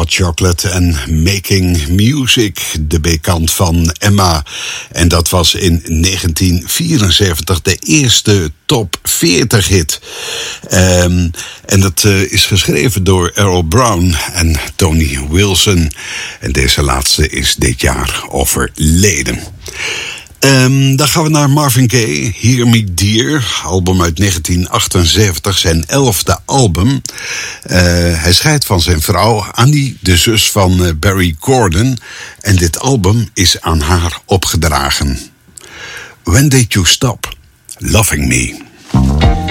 Hot Chocolate en Making Music, de B-kant van Emma. En dat was in 1974 de eerste top 40 hit. En dat is geschreven door Errol Brown en Tony Wilson. En deze laatste is dit jaar overleden. Dan gaan we naar Marvin Gaye, Hear Me Dear, album uit 1978, zijn 11e album. Hij scheidt van zijn vrouw Annie, de zus van Barry Gordon. En dit album is aan haar opgedragen. When Did You Stop Loving Me?